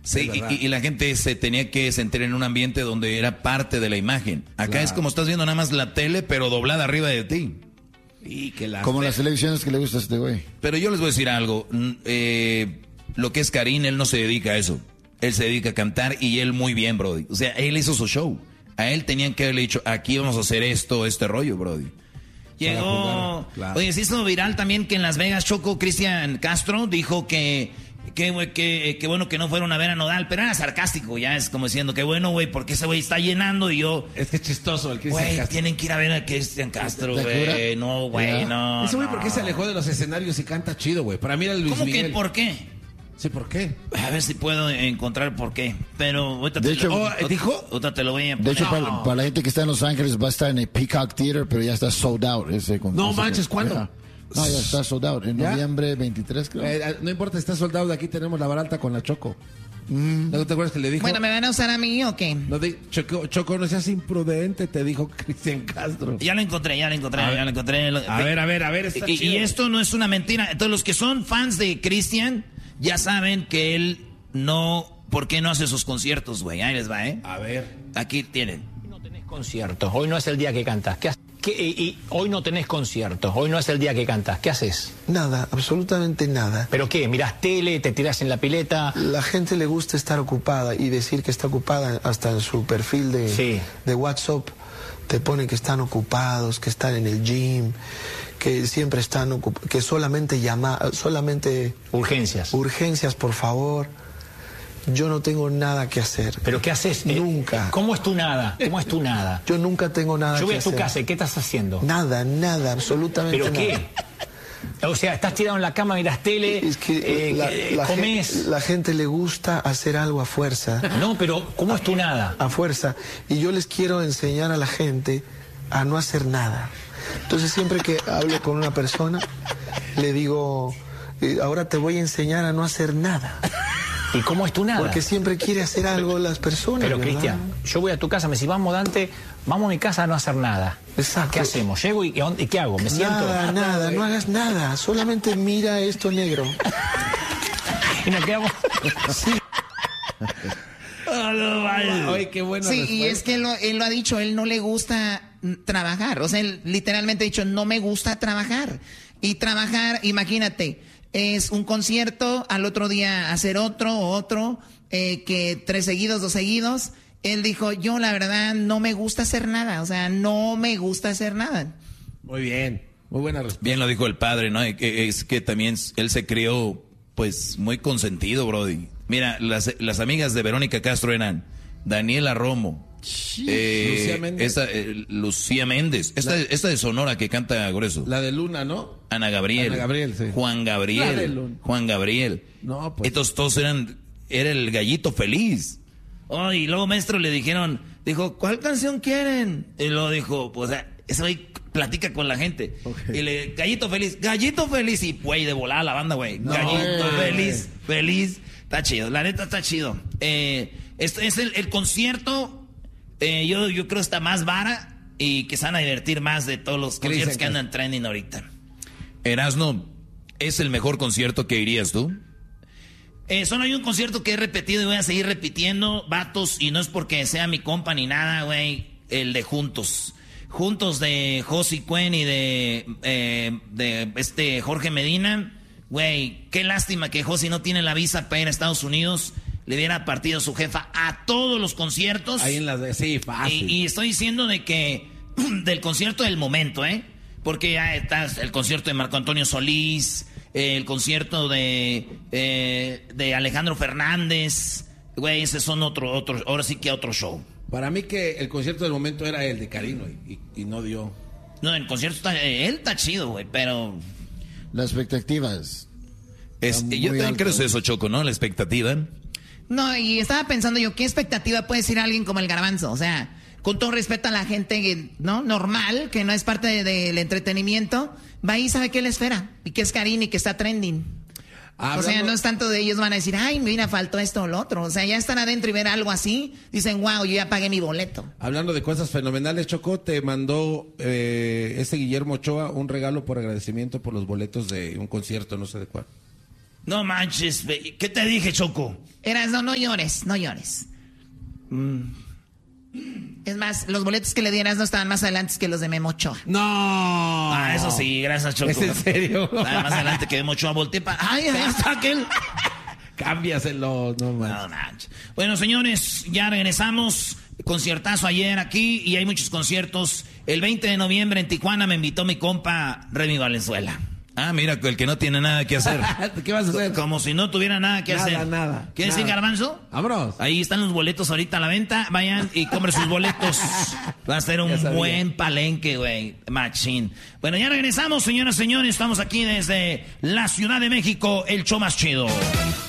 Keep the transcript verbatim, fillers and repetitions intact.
Sí, y, y la gente se tenía que sentir en un ambiente donde era parte de la imagen. Acá claro. Es como estás viendo nada más la tele, pero doblada arriba de ti. Y que la como las televisiones que le gusta a este güey. Pero yo les voy a decir algo. Eh, lo que es Karim, él no se dedica a eso. Él se dedica a cantar y él muy bien, brody. O sea, él hizo su show. A él tenían que haberle dicho, aquí vamos a hacer esto, este rollo, brody. Llegó... Claro. Oye, se hizo viral también que en Las Vegas, Choco, Cristian Castro dijo que... Qué que, que bueno que no fueron a ver a Nodal, pero era sarcástico, ya es como diciendo que bueno, güey, porque ese güey está llenando y yo... Es que es chistoso el Cristian Castro. Güey, tienen que ir a ver a Cristian Castro, güey. No, güey, no. Ese güey, no. ¿por qué se alejó de los escenarios y canta chido, güey? Para mí era Luis ¿Cómo Miguel. que por qué? Sí, ¿por qué? A ver si puedo encontrar por qué. Pero ahorita de te, hecho, lo, oh, ¿dijo? Ahorita te lo voy a... De hecho, no. para, para la gente que está en Los Ángeles va a estar en el Peacock Theater, pero ya está sold out. Ese, no ese, manches, ¿cuándo? Ya. No, ya está sold out. En ¿Ya? noviembre veintitrés, creo. Eh, no importa, está sold out. Aquí tenemos la barata con la Choco. Mm. ¿No te acuerdas que le dijo? Bueno, ¿me van a usar a mí o qué? No di, Choco, Choco, no seas imprudente, te dijo Cristian Castro. Ya lo encontré, ya lo encontré, ya lo encontré. A ver, a ver, a ver. Está y, chido. y esto no es una mentira. Entonces, los que son fans de Cristian ya saben que él no... ¿Por qué no hace sus conciertos, güey? Ahí les va, ¿eh? A ver. Aquí tienen. No tenés conciertos. Hoy no es el día que cantas. ¿Qué haces? ¿Qué, y, y hoy no tenés conciertos, hoy no es el día que cantas. ¿Qué haces? Nada, absolutamente nada. ¿Pero qué? ¿Mirás tele, te tirás en la pileta? La gente le gusta estar ocupada y decir que está ocupada hasta en su perfil de, sí. de WhatsApp. Te ponen que están ocupados, que están en el gym, que siempre están ocupados, que solamente llama, solamente... Urgencias. Urgencias, por favor. Yo no tengo nada que hacer. ¿Pero qué haces? Nunca. ¿Cómo es tu nada? ¿Cómo es tu nada? Yo nunca tengo nada que hacer. Yo voy a tu casa, ¿qué estás haciendo? Nada, nada, absolutamente nada. ¿Pero qué? O sea, estás tirado en la cama, miras tele, es que eh, la, la comés... Gente, la gente le gusta hacer algo a fuerza. No, pero ¿cómo es tu nada? A fuerza. Y yo les quiero enseñar a la gente a no hacer nada. Entonces siempre que hablo con una persona, le digo, ahora te voy a enseñar a no hacer nada. ¿Y cómo es tu nada? Porque siempre quiere hacer algo las personas. Pero, Cristian, yo voy a tu casa, me decís, vamos, Dante, vamos a mi casa a no hacer nada. Exacto. ¿Qué hacemos? ¿Llego y, y qué hago? ¿Me siento? Nada, nada, no hagas nada. Solamente mira esto negro. ¿Y no qué hago? Sí. Oh, no, vale. Oye, qué bueno. Sí, respuesta. y es que él lo, él lo ha dicho, él no le gusta trabajar. O sea, él literalmente ha dicho, no me gusta trabajar. Y trabajar, imagínate... Es un concierto, al otro día hacer otro, otro, eh, que tres seguidos, dos seguidos. Él dijo, yo la verdad no me gusta hacer nada, o sea, no me gusta hacer nada. Muy bien, muy buena respuesta. Bien lo dijo el padre, ¿no? Es que también él se crió, pues, muy consentido, brody. Mira, las, las amigas de Verónica Castro eran Daniela Romo, eh, Lucía Méndez. Esta, eh, Lucía Méndez, esta, La, esta de Sonora que canta grueso. La de Luna, ¿no? Ana Gabriel. Ana Gabriel, sí. Juan Gabriel. Juan Gabriel. No, pues. Estos todos eran, era el gallito feliz. Oh, y luego, maestro, le dijeron, dijo, ¿cuál canción quieren? Y luego dijo, pues, eso ahí platica con la gente. Okay. Y le, gallito feliz, gallito feliz. Y, güey, de volada la banda, güey. No, gallito eh. feliz, feliz. Está chido, la neta está chido. Eh, esto es el, el concierto... Eh, yo, yo creo que está más vara y que se van a divertir más de todos los conciertos que andan trending ahorita. Erasno, ¿es el mejor concierto que irías tú? Eh, solo hay un concierto que he repetido y voy a seguir repitiendo, vatos, y no es porque sea mi compa ni nada, güey, el de Juntos. Juntos de Josie Cuen y de, eh, de este Jorge Medina. Güey, qué lástima que Josie no tiene la visa para ir a Estados Unidos. Le hubiera partido su jefa a todos los conciertos. Ahí en las de... Sí, fácil. Y, y estoy diciendo de que... del concierto del momento, ¿eh? Porque ya está el concierto de Marco Antonio Solís, eh, el concierto de... Eh, de Alejandro Fernández. Güey, ese son otro, otro... Ahora sí que otro show. Para mí que el concierto del momento era el de Karino y, y, y no dio... No, el concierto está... Él está chido, güey, pero... Las expectativas. Es, yo también creo eso, Choco, ¿no? La expectativa... No, y estaba pensando yo, ¿qué expectativa puede decir alguien como el Garbanzo? O sea, con todo respeto a la gente, ¿no? Normal, que no es parte del de, de entretenimiento, va ahí y sabe que él espera, y que es Karim y que está trending. Hablando... O sea, no es tanto de ellos van a decir, ay, mira, faltó esto o lo otro. O sea, ya están adentro y ver algo así, dicen, wow, yo ya pagué mi boleto. Hablando de cosas fenomenales, Choco, te mandó eh, ese Guillermo Ochoa un regalo por agradecimiento por los boletos de un concierto, no sé de cuál. No manches, ¿qué te dije, Choco? Eras, no, no llores, no llores. Mm. Es más, los boletos que le dieras no estaban más adelante que los de Memo Ochoa. No. Ah, eso sí, gracias, Choco. ¿Es en serio? Estaba más adelante que Memo Ochoa. Volteé para... ¡Ay, ahí está aquel! Cámbiaselo, no manches. No manches. Bueno, señores, ya regresamos. Conciertazo ayer aquí y hay muchos conciertos. El veinte de noviembre en Tijuana me invitó mi compa Remy Valenzuela. Ah, mira, el que no tiene nada que hacer. ¿Qué vas a hacer? Como si no tuviera nada que nada, hacer. Nada, nada. ¿Quieres decir, Garbanzo? Vámonos. Ahí están los boletos ahorita a la venta. Vayan y compren sus boletos. Va a ser un buen palenque, güey. Machín. Bueno, ya regresamos, señoras y señores. Estamos aquí desde la Ciudad de México, el show más chido.